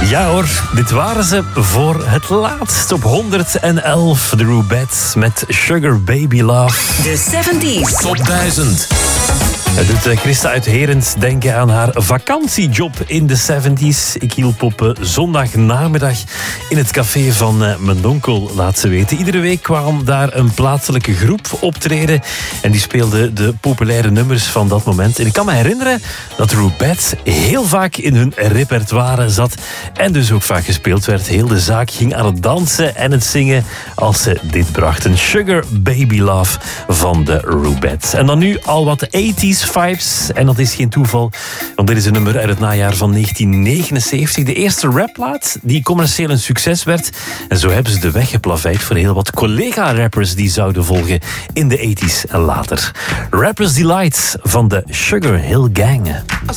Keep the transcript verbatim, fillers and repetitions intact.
Ja hoor, dit waren ze voor het laatst op honderdelf. De Rubettes met Sugar Baby Love. De zeventies Top duizend. Het doet Christa uit Herens denken aan haar vakantiejob in de zeventies. Ik hielp op uh, zondagnamiddag in het café van uh, mijn onkel, laat ze weten. Iedere week kwam daar een plaatselijke groep optreden en die speelde de populaire nummers van dat moment. En ik kan me herinneren dat Rubettes heel vaak in hun repertoire zat en dus ook vaak gespeeld werd. Heel de zaak ging aan het dansen en het zingen als ze dit brachten. Sugar Baby Love van de Rubettes. En dan nu al wat tachtiger vibes. En dat is geen toeval, want dit is een nummer uit het najaar van negentien negenenzeventig. De eerste rapplaat die commercieel een succes werd. En zo hebben ze de weg geplaveid voor heel wat collega-rappers die zouden volgen in de tachtiger en later. Rappers Delight van de Sugar Hill Gang. I